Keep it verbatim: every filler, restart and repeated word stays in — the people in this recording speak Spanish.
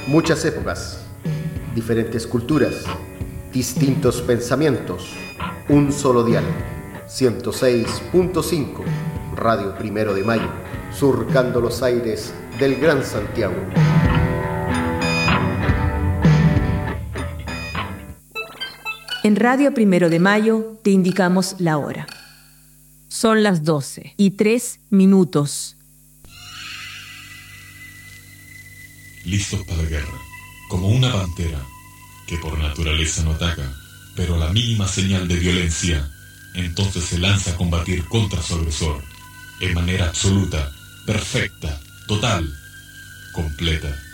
Muchas épocas, diferentes culturas, distintos pensamientos, un solo dial. ciento seis punto cinco, Radio Primero de Mayo, surcando los aires del Gran Santiago. En Radio Primero de Mayo te indicamos la hora. Son las doce y tres minutos. Listos para la guerra, como una pantera que por naturaleza no ataca, pero a la mínima señal de violencia, entonces se lanza a combatir contra su agresor, en manera absoluta, perfecta, total, completa.